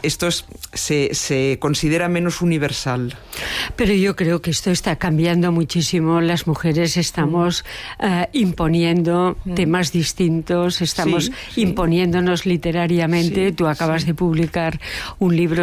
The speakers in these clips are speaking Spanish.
esto se considera menos universal. Pero yo creo que esto está cambiando muchísimo. Las mujeres estamos imponiendo temas distintos, estamos imponiéndonos literariamente. Tú acabas de publicar un libro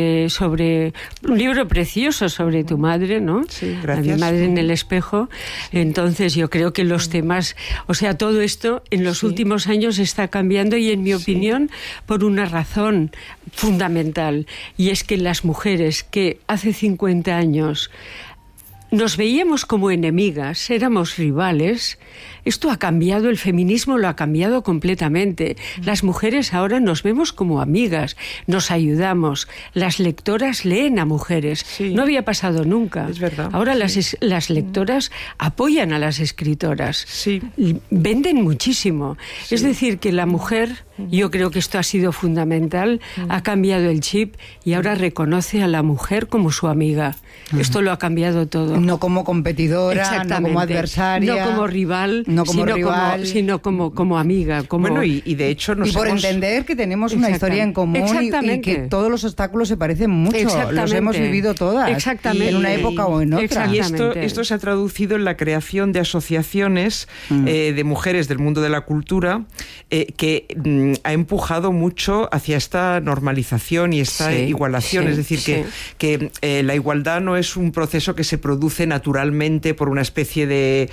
un libro precioso sobre tu madre, ¿no? Sí, gracias. A mi madre en el espejo. Entonces yo creo que los temas, o sea, todo esto en los últimos años está cambiando y en mi opinión por una razón fundamental, y es que las mujeres que hace 50 años nos veíamos como enemigas, éramos rivales, esto ha cambiado, el feminismo lo ha cambiado completamente. Las mujeres ahora nos vemos como amigas, nos ayudamos, las lectoras leen a mujeres. No había pasado nunca. Es verdad. Ahora las lectoras apoyan a las escritoras. Venden muchísimo. Es decir, que la mujer, yo creo que esto ha sido fundamental, ha cambiado el chip y ahora reconoce a la mujer como su amiga. Esto lo ha cambiado todo. No como competidora, no como adversaria. No como rival, sino como amiga. Bueno, y de hecho y por entender que tenemos una historia en común y que todos los obstáculos se parecen mucho. Los hemos vivido todas. En una época o en otra. Y esto se ha traducido en la creación de asociaciones de mujeres del mundo de la cultura que ha empujado mucho hacia esta normalización y esta igualación. Es decir, que la igualdad no es un proceso que se produce naturalmente por una especie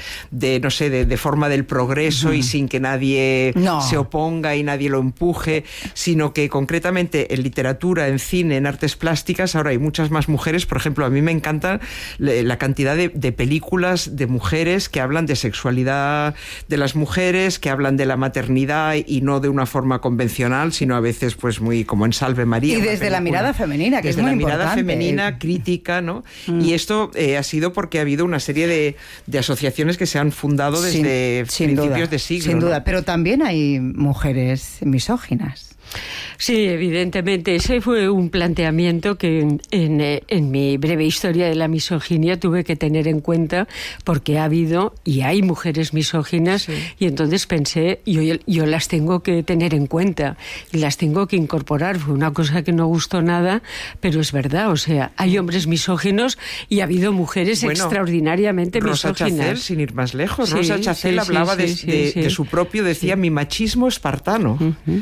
de forma del progreso y sin que nadie se oponga y nadie lo empuje, sino que concretamente en literatura, en cine, en artes plásticas, ahora hay muchas más mujeres. Por ejemplo, a mí me encanta la cantidad de películas de mujeres que hablan de sexualidad de las mujeres, que hablan de la maternidad y no de una forma convencional, sino a veces pues muy como en Salve María. Y desde la mirada femenina, que es muy importante. Desde la mirada femenina, crítica, ¿no? Y esto ha sido porque ha habido una serie de asociaciones que se han fundado desde principios de siglo. Sin duda, pero también hay mujeres misóginas. Sí, evidentemente. Ese fue un planteamiento que en mi breve historia de la misoginia tuve que tener en cuenta, porque ha habido y hay mujeres misóginas, y entonces pensé, yo las tengo que tener en cuenta y las tengo que incorporar. Fue una cosa que no gustó nada, pero es verdad. O sea, hay hombres misóginos y ha habido mujeres extraordinariamente Rosa misóginas. Chacel, sin ir más lejos. Rosa Chacel hablaba de su propio, decía, mi machismo espartano.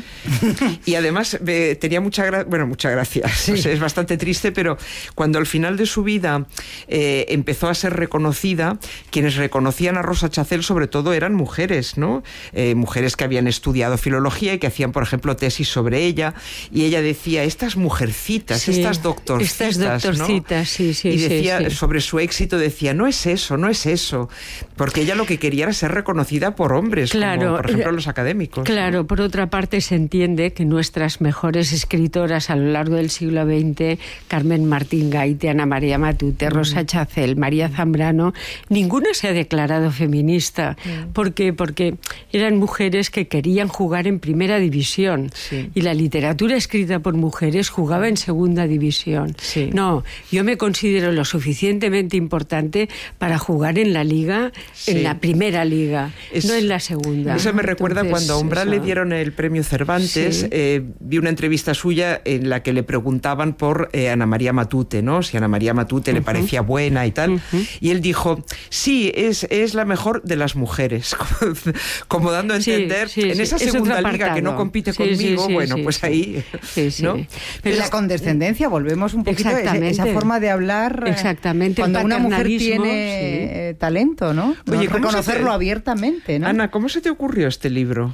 Y además tenía mucha gracia. O sea, es bastante triste, pero cuando al final de su vida empezó a ser reconocida, quienes reconocían a Rosa Chacel sobre todo eran mujeres, ¿no? Mujeres que habían estudiado filología y que hacían, por ejemplo, tesis sobre ella, y ella decía, estas mujercitas, estas doctorcitas, ¿no? Y decía, sobre su éxito, decía, no es eso, porque ella lo que quería era ser reconocida por hombres, como por ejemplo los académicos. Claro, ¿no? Por otra parte se entiende que nuestras mejores escritoras a lo largo del siglo XX, Carmen Martín Gaite, Ana María Matute, Rosa Chacel, María Zambrano, ninguna se ha declarado feminista. ¿Por qué? Porque eran mujeres que querían jugar en primera división, y la literatura escrita por mujeres jugaba en segunda división. No, yo me considero lo suficientemente importante para jugar en la liga, en la primera liga, no en la segunda. Eso me recuerda cuando a Umbral le dieron el premio Cervantes. Vi una entrevista suya en la que le preguntaban por Ana María Matute, ¿no? Si Ana María Matute le parecía buena y tal. Y él dijo, sí, es la mejor de las mujeres. Como dando a entender, en esa segunda liga que no compite conmigo, pues ahí, ¿no? Pero la condescendencia, volvemos un poquito a esa forma de hablar. Exactamente. Cuando una mujer tiene talento, ¿no? Oye, reconocerlo abiertamente, ¿no? Ana, ¿cómo se te ocurrió este libro?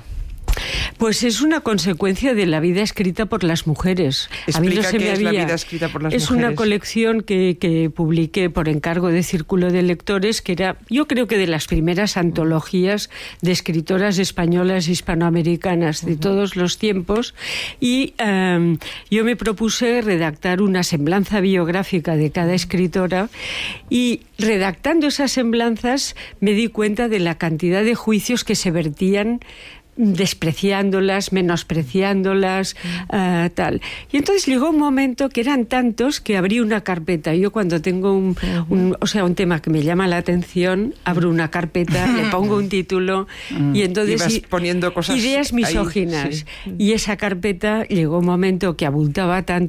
Pues es una consecuencia de la vida escrita por las mujeres. Explica qué es la vida escrita por las mujeres. Es una colección que publiqué por encargo de Círculo de Lectores, que era, yo creo que de las primeras antologías de escritoras españolas hispanoamericanas de todos los tiempos, y yo me propuse redactar una semblanza biográfica de cada escritora, y redactando esas semblanzas me di cuenta de la cantidad de juicios que se vertían despreciándolas, menospreciándolas, tal. Y entonces llegó un momento que eran tantos que abrí una carpeta. Yo cuando tengo un tema que me llama la atención, abro una carpeta, le pongo un título y entonces vas poniendo cosas ideas misóginas. Y esa carpeta llegó un momento que abultaba tanto